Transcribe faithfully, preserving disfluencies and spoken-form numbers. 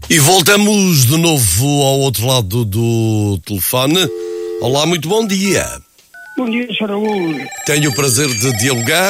E voltamos de novo ao outro lado do telefone. Olá, muito bom dia. Bom dia, senhor Raul. Tenho o prazer de dialogar.